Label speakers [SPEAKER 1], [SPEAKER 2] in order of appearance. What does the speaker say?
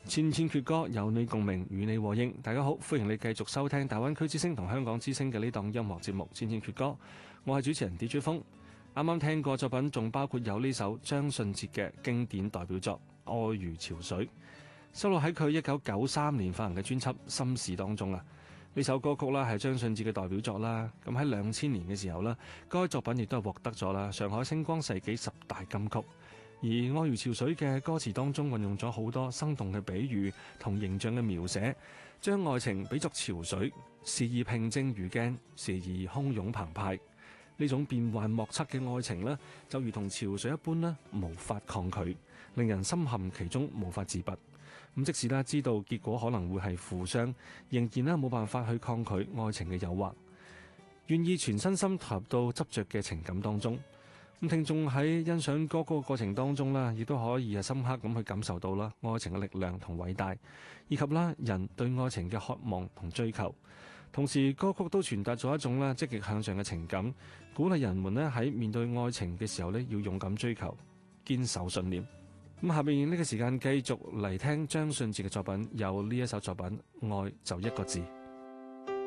[SPEAKER 1] 千千闕歌，有你共鳴，與你和應。大家好，歡迎你繼續收聽大灣區之聲同香港之聲嘅呢檔音樂節目《千千闕歌》。我係主持人 DJ 風。啱啱聽過作品，仲包括有呢首張信哲嘅經典代表作《愛如潮水》，收錄喺佢1993年發行嘅專輯《心事》當中啊。呢首歌曲啦係張信哲嘅代表作啦。咁喺2000年嘅時候啦，該作品亦都係獲得咗啦上海星光世紀10大金曲。而《愛如潮水》嘅歌詞當中運用咗好多生動嘅比喻同形象嘅描寫，將愛情比作潮水，時而平靜如鏡，時而洶湧澎湃。呢種變幻莫測嘅愛情呢，就如同潮水一般呢，無法抗拒，令人深陷其中無法自拔。咁即使知道結果可能會係負傷，仍然冇辦法去抗拒愛情嘅誘惑，願意全身心投入到執着嘅情感當中。咁聽眾喺欣賞歌曲嘅過程當中啦，亦都可以深刻咁去感受到啦愛情嘅力量同偉大，以及人對愛情嘅渴望同追求。同時歌曲都傳達咗一種積極向上嘅情感，鼓勵人們喺面對愛情嘅時候要勇敢追求，堅守信念。咁下面呢個時間繼續嚟聽張信哲嘅作品，有呢一首作品《愛就一個字》。